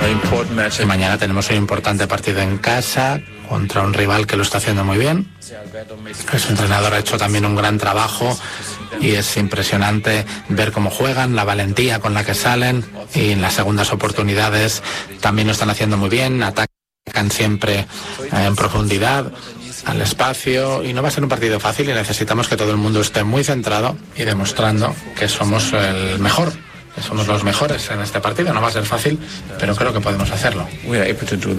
Y mañana tenemos un importante partido en casa contra un rival que lo está haciendo muy bien. Su entrenador ha hecho también un gran trabajo y es impresionante ver cómo juegan, la valentía con la que salen, y en las segundas oportunidades también lo están haciendo muy bien, atacan siempre en profundidad, al espacio, y no va a ser un partido fácil y necesitamos que todo el mundo esté muy centrado y demostrando que somos el mejor. Somos los mejores en este partido. No va a ser fácil, pero creo que podemos hacerlo. Hoy a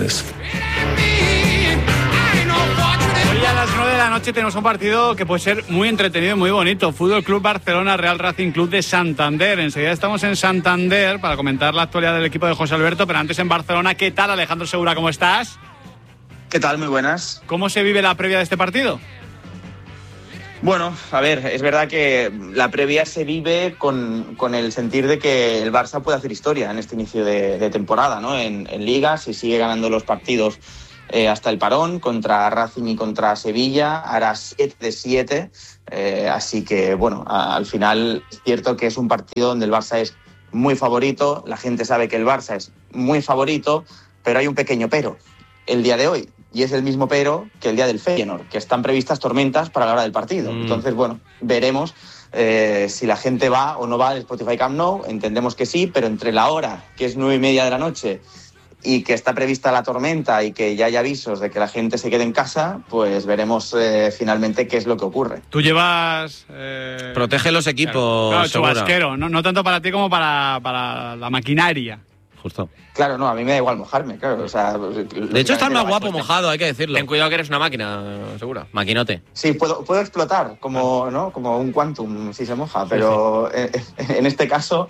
las 9 de la noche tenemos un partido que puede ser muy entretenido y muy bonito. Fútbol Club Barcelona, Real Racing Club de Santander. Enseguida estamos en Santander para comentar la actualidad del equipo de José Alberto, pero antes en Barcelona. ¿Qué tal, Alejandro Segura? ¿Cómo estás? ¿Qué tal? Muy buenas. ¿Cómo se vive la previa de este partido? Bueno, a ver, es verdad que la previa se vive con el sentir de que el Barça puede hacer historia en este inicio de temporada, ¿no? En Liga, si sigue ganando los partidos hasta el parón, contra Racing y contra Sevilla, hará 7 de 7, así que, bueno, al final es cierto que es un partido donde el Barça es muy favorito, la gente sabe que el Barça es muy favorito, pero hay un pequeño pero, el día de hoy. Y es el mismo pero que el día del Feyenoord, que están previstas tormentas para la hora del partido. Entonces, bueno, veremos si la gente va o no va al Spotify Camp Nou. Entendemos que sí, pero entre la hora, que es 9:30 de la noche, y que está prevista la tormenta y que ya hay avisos de que la gente se quede en casa, pues veremos finalmente qué es lo que ocurre. Tú llevas... Protege los equipos. Claro, chubasquero, no tanto para ti como para la maquinaria. Justo. Claro, no, a mí me da igual mojarme, claro. O sea, de hecho, estás más guapo mojado, hay que decirlo. Ten cuidado que eres una máquina, segura. Maquinote. Sí, puedo explotar como, ¿no? Como un quantum si se moja, pero sí. En este caso,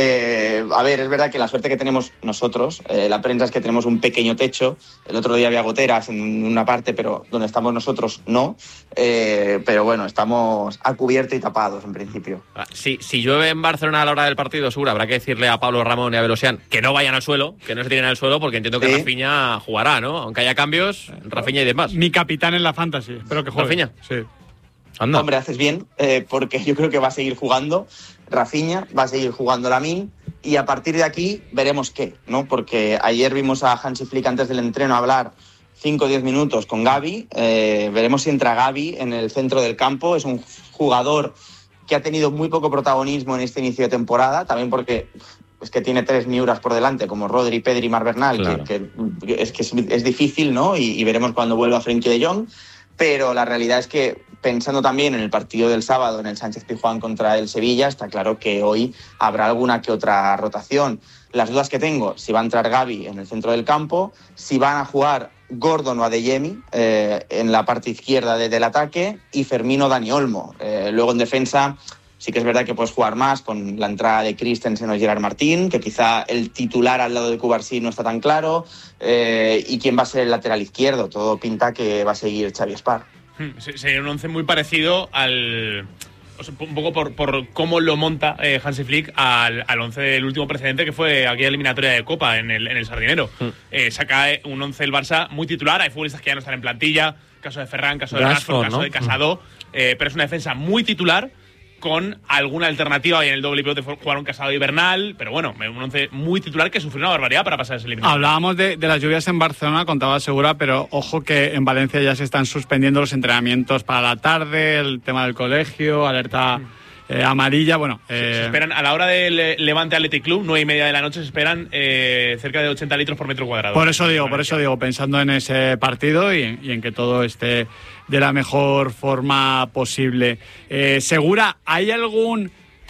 a ver, es verdad que la suerte que tenemos nosotros, la prensa, es que tenemos un pequeño techo. El otro día había goteras en una parte, pero donde estamos nosotros no. Pero bueno, estamos a cubierto y tapados en principio. Si llueve en Barcelona a la hora del partido, seguro habrá que decirle a Pablo Ramón y a Belosian que no vayan al suelo, que no se tiren al suelo, porque entiendo que Rafinha jugará, ¿no? Aunque haya cambios, Rafinha y demás. Mi capitán en la Fantasy, espero que juegue. Rafinha. Sí. Anda. Hombre, haces bien, porque yo creo que va a seguir jugando Rafinha, va a seguir jugando Lamine, y a partir de aquí veremos qué, ¿no? Porque ayer vimos a Hansi Flick antes del entreno hablar 5 o 10 minutos con Gavi. Veremos si entra Gavi en el centro del campo. Es un jugador que ha tenido muy poco protagonismo en este inicio de temporada, también porque es que tiene 3 miuras por delante, como Rodri, Pedri y Marc Bernal, claro. que es difícil, ¿no? Y veremos cuando vuelva Frenkie de Jong. Pero la realidad es que, pensando también en el partido del sábado, en el Sánchez-Pizjuán contra el Sevilla, está claro que hoy habrá alguna que otra rotación. Las dudas que tengo, si va a entrar Gavi en el centro del campo, si van a jugar Gordon o Adeyemi en la parte izquierda del ataque, y Fermín o Dani Olmo. Luego en defensa sí que es verdad que puedes jugar más con la entrada de Christensen o Gerard Martín, que quizá el titular al lado de Cubarsí no está tan claro, y quién va a ser el lateral izquierdo. Todo pinta que va a seguir Xavi Espar. Sería un once muy parecido al... O sea, un poco por cómo lo monta Hansi Flick al once del último precedente, que fue aquella eliminatoria de Copa en el Sardinero. Saca un once el Barça muy titular. Hay futbolistas que ya no están en plantilla, caso de Ferran, caso de Rashford, caso de Casado, pero es una defensa muy titular, con alguna alternativa. Y en el doble pivote jugaron Casado y Bernal, pero bueno, un once muy titular que sufrió una barbaridad para pasar ese eliminatorio. Hablábamos de las lluvias en Barcelona, contaba Segura, pero ojo que en Valencia ya se están suspendiendo los entrenamientos para la tarde, el tema del colegio, alerta amarilla, bueno. Se esperan, a la hora del Levante Athletic Club, 9:30 de la noche, se esperan cerca de 80 litros por metro cuadrado. Por eso digo, pensando en ese partido y en que todo esté de la mejor forma posible. Segura, ¿hay algún,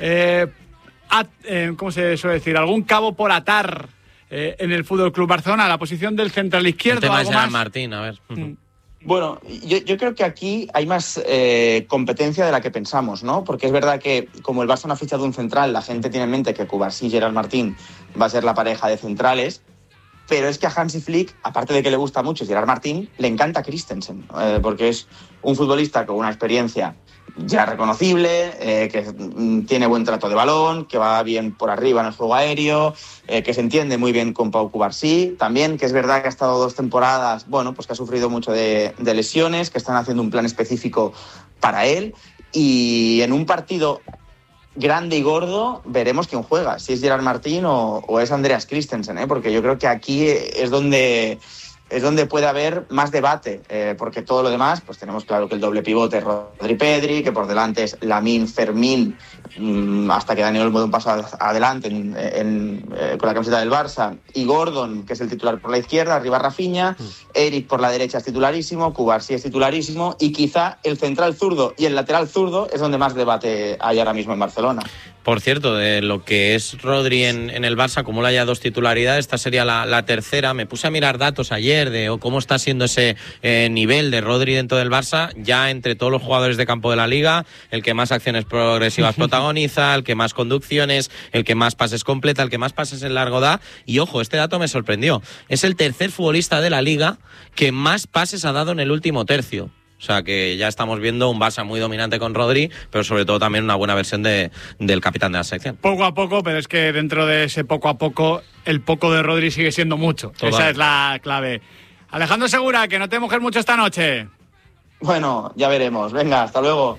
¿cómo se suele decir? ¿Algún cabo por atar en el Fútbol Club Barcelona? La posición del central izquierdo. El tema ¿algo de más? Martín, a ver. Bueno, yo creo que aquí hay más competencia de la que pensamos, ¿no? Porque es verdad que como el Barça no ha fichado un central, la gente tiene en mente que Cubarsí y Gerard Martín va a ser la pareja de centrales. Pero es que a Hansi Flick, aparte de que le gusta mucho Gerard Martín, le encanta Christensen, porque es un futbolista con una experiencia ya reconocible, que tiene buen trato de balón, que va bien por arriba en el juego aéreo, que se entiende muy bien con Pau Cubarsí. También que es verdad que ha estado 2 temporadas, bueno, pues que ha sufrido mucho de lesiones, que están haciendo un plan específico para él. Y en un partido grande y gordo, veremos quién juega, si es Gerard Martín o es Andreas Christensen, porque yo creo que aquí es donde puede haber más debate, porque todo lo demás, pues tenemos claro que el doble pivote es Rodri-Pedri, que por delante es Lamine-Fermín, hasta que Daniel Olmo dé un paso adelante con la camiseta del Barça, y Gordon, que es el titular por la izquierda, arriba Rafinha, Eric por la derecha es titularísimo, Cubarsí es titularísimo, y quizá el central zurdo y el lateral zurdo es donde más debate hay ahora mismo en Barcelona. Por cierto, de lo que es Rodri en el Barça, acumula ya 2 titularidades, esta sería la tercera. Me puse a mirar datos ayer de cómo está siendo ese nivel de Rodri dentro del Barça, ya entre todos los jugadores de campo de la Liga, el que más acciones progresivas protagoniza, el que más conducciones, el que más pases completa, el que más pases en largo da. Y ojo, este dato me sorprendió. Es el tercer futbolista de la Liga que más pases ha dado en el último tercio. O sea que ya estamos viendo un Barça muy dominante con Rodri, pero sobre todo también una buena versión del capitán de la selección. Poco a poco, pero es que dentro de ese poco a poco, el poco de Rodri sigue siendo mucho. Total. Esa es la clave. Alejandro Segura, que no te mojes mucho esta noche. Bueno, ya veremos. Venga, hasta luego.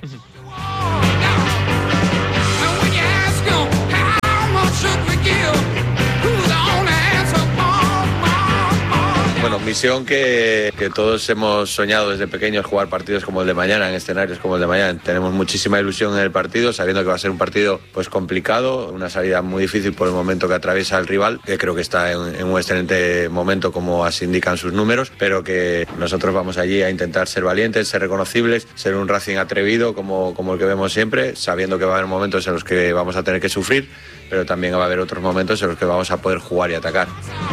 Bueno, misión que todos hemos soñado desde pequeños, jugar partidos como el de mañana, en escenarios como el de mañana. Tenemos muchísima ilusión en el partido, sabiendo que va a ser un partido pues complicado, una salida muy difícil por el momento que atraviesa el rival, que creo que está en un excelente momento como así indican sus números, pero que nosotros vamos allí a intentar ser valientes, ser reconocibles, ser un Racing atrevido como el que vemos siempre, sabiendo que va a haber momentos en los que vamos a tener que sufrir, pero también va a haber otros momentos en los que vamos a poder jugar y atacar.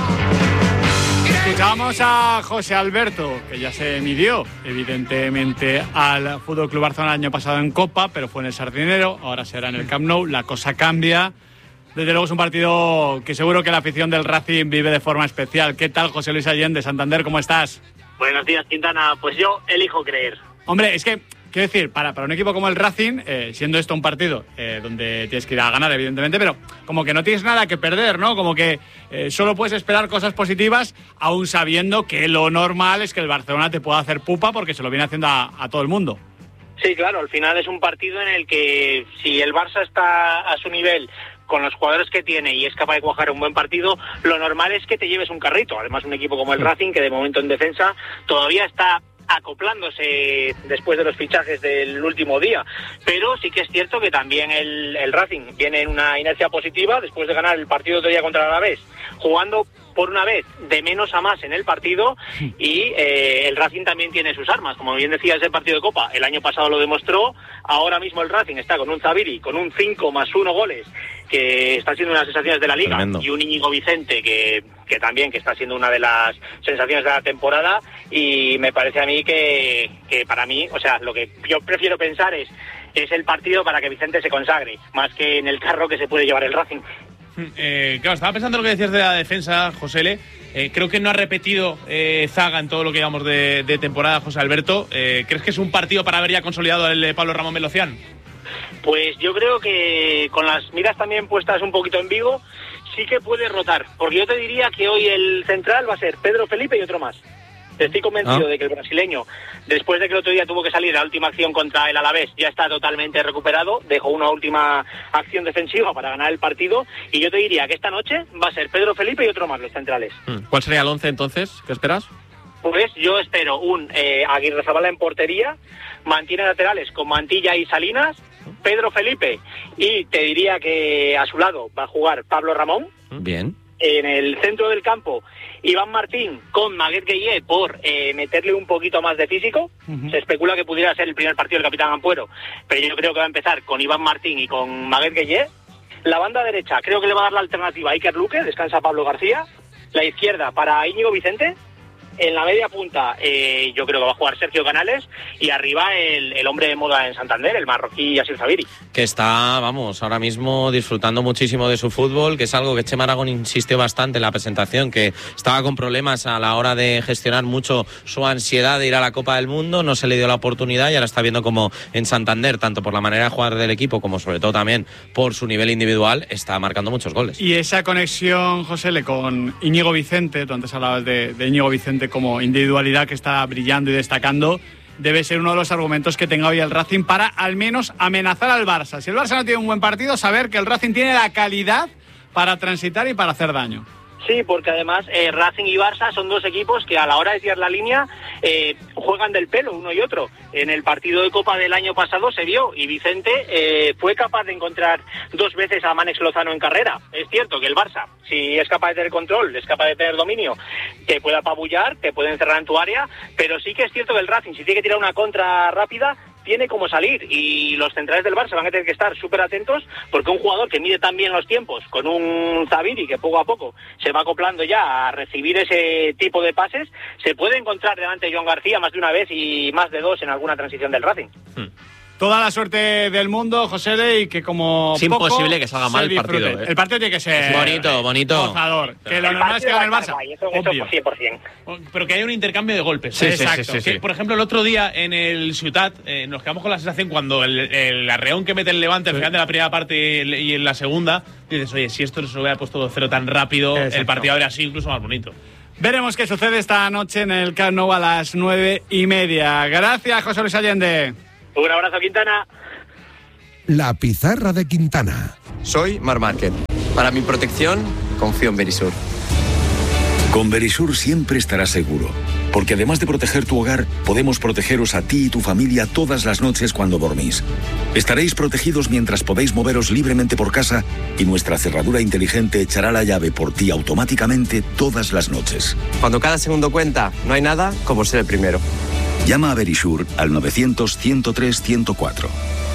Escuchamos a José Alberto, que ya se midió, evidentemente, al Fútbol Club Barcelona el año pasado en Copa, pero fue en el Sardinero, ahora será en el Camp Nou, la cosa cambia. Desde luego es un partido que seguro que la afición del Racing vive de forma especial. ¿Qué tal, José Luis Allende, Santander, cómo estás? Buenos días, Quintana. Pues yo elijo creer. Hombre, es que, quiero decir, para un equipo como el Racing, siendo esto un partido donde tienes que ir a ganar, evidentemente, pero como que no tienes nada que perder, ¿no? Como que solo puedes esperar cosas positivas, aún sabiendo que lo normal es que el Barcelona te pueda hacer pupa porque se lo viene haciendo a todo el mundo. Sí, claro, al final es un partido en el que si el Barça está a su nivel, con los jugadores que tiene y es capaz de cuajar un buen partido, lo normal es que te lleves un carrito. Además, un equipo como el Racing, que de momento en defensa todavía está acoplándose después de los fichajes del último día, pero sí que es cierto que también el Racing viene en una inercia positiva después de ganar el partido de otro día contra el Alavés, jugando por una vez de menos a más en el partido, y el Racing también tiene sus armas, como bien decía, ese partido de Copa el año pasado lo demostró. Ahora mismo el Racing está con un Zaviri con un 5+1 goles, que está siendo una de las sensaciones de la Liga. Tremendo. Y un Íñigo Vicente que también que está siendo una de las sensaciones de la temporada, y me parece a mí que para mí, o sea, lo que yo prefiero pensar es el partido para que Vicente se consagre, más que en el carro que se puede llevar el Racing. Claro, estaba pensando lo que decías de la defensa, José L. Creo que no ha repetido Zaga en todo lo que llevamos de temporada, José Alberto. ¿Crees que es un partido para haber ya consolidado el de Pablo Ramón Melocián? Pues yo creo que con las miras también puestas un poquito en Vigo, sí que puede rotar. Porque yo te diría que hoy el central va a ser Pedro Felipe y otro más. Estoy convencido de que el brasileño, después de que el otro día tuvo que salir la última acción contra el Alavés, ya está totalmente recuperado, dejó una última acción defensiva para ganar el partido, y yo te diría que esta noche va a ser Pedro Felipe y otro más los centrales. ¿Cuál sería el 11 entonces? ¿Qué esperas? Pues yo espero un Aguirrezabala en portería, mantiene laterales con Mantilla y Salinas, Pedro Felipe, y te diría que a su lado va a jugar Pablo Ramón. Bien. En el centro del campo, Iván Martín con Maguette Gueye por meterle un poquito más de físico. Se especula que pudiera ser el primer partido del capitán Ampuero, pero yo creo que va a empezar con Iván Martín y con Maguette Gueye. La banda derecha creo que le va a dar la alternativa a Iker Luque, descansa Pablo García. La izquierda para Íñigo Vicente. En la media punta yo creo que va a jugar Sergio Canales, y arriba el hombre de moda en Santander, el marroquí Yassir Zaviri. Que está, vamos, ahora mismo disfrutando muchísimo de su fútbol, que es algo que Chema Aragón insistió bastante en la presentación, que estaba con problemas a la hora de gestionar mucho su ansiedad de ir a la Copa del Mundo, no se le dio la oportunidad, y ahora está viendo como en Santander, tanto por la manera de jugar del equipo como sobre todo también por su nivel individual, está marcando muchos goles. Y esa conexión, José, con Íñigo Vicente, tú antes hablabas de Íñigo Vicente como individualidad que está brillando y destacando, debe ser uno de los argumentos que tenga hoy el Racing para al menos amenazar al Barça. Si el Barça no tiene un buen partido, saber que el Racing tiene la calidad para transitar y para hacer daño. Sí, porque además Racing y Barça son dos equipos que a la hora de tirar la línea juegan del pelo uno y otro. En el partido de Copa del año pasado se vio y Vicente fue capaz de encontrar 2 veces a Mánex Lozano en carrera. Es cierto que el Barça, si es capaz de tener control, es capaz de tener dominio, te puede apabullar, te puede encerrar en tu área, pero sí que es cierto que el Racing, si tiene que tirar una contra rápida, tiene como salir, y los centrales del Barça van a tener que estar súper atentos, porque un jugador que mide tan bien los tiempos, con un Zabiri que poco a poco se va acoplando ya a recibir ese tipo de pases, se puede encontrar delante de Joan García más de una vez y más de 2 en alguna transición del Racing. Toda la suerte del mundo, José Le, y que como es poco imposible que salga mal el partido. El partido tiene que ser bonito. gozador. Que lo normal es que gane el Barça. Eso 100%. Pero que haya un intercambio de golpes. Sí, exacto. Que, por ejemplo, el otro día en el Ciutat nos quedamos con la sensación cuando el arreón que mete el Levante al final de la primera parte y en la segunda, dices, oye, si esto se hubiera puesto 2-0 tan rápido, el partido habría sido incluso más bonito. Veremos qué sucede esta noche en el Camp Nou a las 9:30. Gracias, José Luis Allende. Un abrazo, Quintana. La pizarra de Quintana. Soy Marc Márquez. Para mi protección, confío en Verisur. Con Verisur siempre estarás seguro, porque además de proteger tu hogar, podemos protegeros a ti y tu familia todas las noches cuando dormís. Estaréis protegidos mientras podéis moveros libremente por casa y nuestra cerradura inteligente echará la llave por ti automáticamente todas las noches. Cuando cada segundo cuenta, no hay nada como ser el primero. Llama a Verisur al 900-103-104.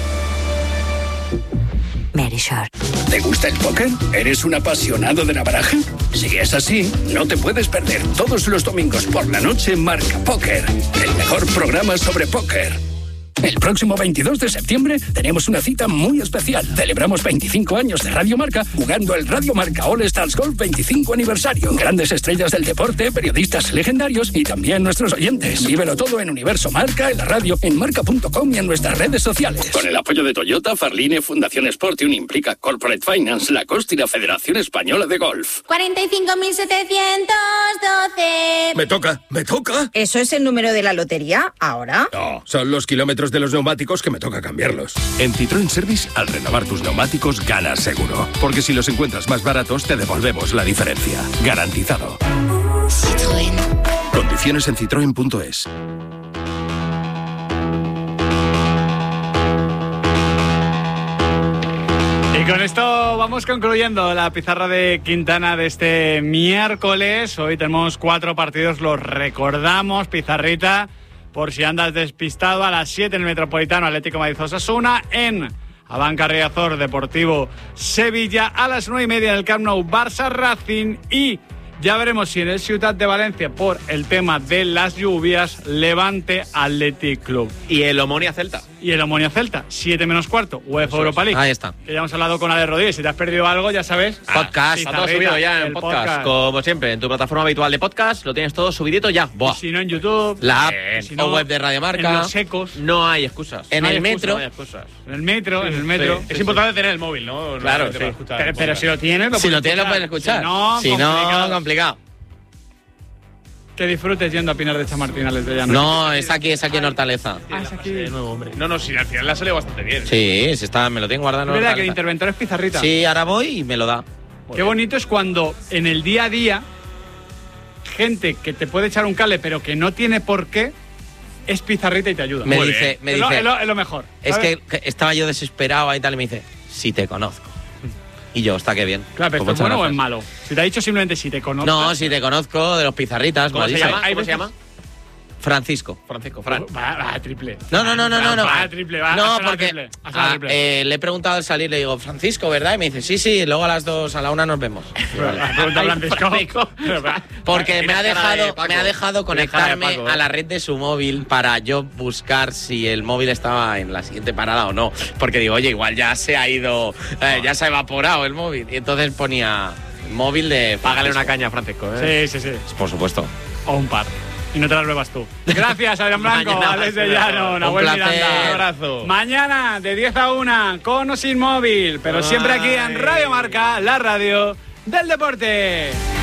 Verisur. ¿Te gusta el póker? ¿Eres un apasionado de la baraja? Si es así, no te puedes perder todos los domingos por la noche Marca Póker, el mejor programa sobre póker. El próximo 22 de septiembre tenemos una cita muy especial. Celebramos 25 años de Radio Marca jugando el Radio Marca All Stars Golf 25 aniversario. Grandes estrellas del deporte, periodistas legendarios y también nuestros oyentes. Vívelo todo en Universo Marca, en la radio, en marca.com y en nuestras redes sociales. Con el apoyo de Toyota, Farline, Fundación Sportium, Implica Corporate Finance, Lacoste y la Federación Española de Golf. 45.712. Me toca. ¿Eso es el número de la lotería ahora? No, son los kilómetros de los neumáticos que me toca cambiarlos. En Citroën Service, al renovar tus neumáticos, ganas seguro. Porque si los encuentras más baratos, te devolvemos la diferencia. Garantizado. Citroën. Condiciones en citroen.es. Y con esto vamos concluyendo la pizarra de Quintana de este miércoles. Hoy tenemos 4 partidos, los recordamos, pizarrita, por si andas despistado. A las 7 en el Metropolitano, Atlético Madrid Osasuna. En Abanca Riazor, Deportivo Sevilla. A las 9:30 en el Camp Nou, Barça Racing. Y ya veremos si en el Ciutat de Valencia, por el tema de las lluvias, Levante Athletic Club. Y el Omonia Celta. 7 menos cuarto, UEFA Europa League. Ahí está. Que ya hemos hablado con Ale Rodríguez. Si te has perdido algo, ya sabes. Podcast. Está todo subido ya en podcast. Como siempre, en tu plataforma habitual de podcast, lo tienes todo subidito ya. Y si no, en YouTube. La app si no, o web de Radio Marca. En los secos. No hay excusas. En el metro. No hay excusas. En el metro. Sí. Es importante tener el móvil, ¿no? Claro, sí. Pero si lo tienes, lo puedes escuchar. Si no, complicado. Que disfrutes yendo a Pinar de Chamartinales de Llano. No, es aquí en Hortaleza. Es aquí. Nuevo, hombre. No, al final la salió bastante bien. Sí, me lo tengo guardado. Es verdad que el interventor es pizarrita. Sí, ahora voy y me lo da. Qué bonito es cuando en el día a día, gente que te puede echar un cable pero que no tiene por qué, es pizarrita y te ayuda. Me dice. Es lo mejor. Es que estaba yo desesperado y tal y me dice, si te conozco. Y yo, está que bien. Claro, pero ¿esto es bueno o es malo? Si te ha dicho simplemente si te conozco. No, si te conozco, de los pizarritas. ¿Cómo se llama? Francisco, Fran. Va, triple. No. Va, triple, va. No, porque le he preguntado al salir, le digo, Francisco, ¿verdad? Y me dice, sí, luego a las 2, a la 1 nos vemos. Francisco. Porque me ha dejado conectarme a la red de su móvil para yo buscar si el móvil estaba en la siguiente parada o no. Porque digo, oye, igual ya se ha ido, ya se ha evaporado el móvil. Y entonces ponía móvil de... Págale una caña a Francisco, Sí. Por supuesto. O un par. Y no te las bebas tú. Gracias, Adrián Blanco, Alex de Llano, Nahuel Miranda. Un abrazo. Mañana, de 10 a 1, con o sin móvil, pero siempre aquí en Radio Marca, la radio del deporte.